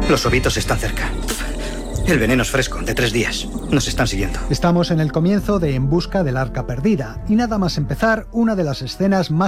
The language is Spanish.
Los ovitos están cerca. El veneno es fresco, de 3 días. Nos están siguiendo. Estamos en el comienzo de En busca del arca perdida, y nada más empezar, una de las escenas más